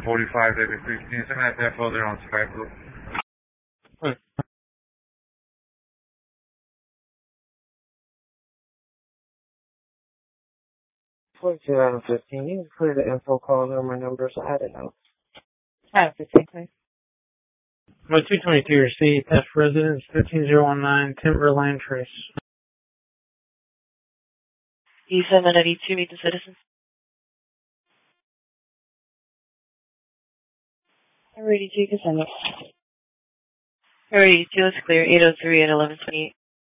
45 W3. Can you send that info there on Skype group? 42 out of 15. You can clear the info call number numbers. I had it out. Out of 15, please. My 222 receipt, F residence 13019, Timber Land Trace. E792, meet the citizens. Alrighty, 2 can send it. Alrighty, 2 is clear, 803 at 1128.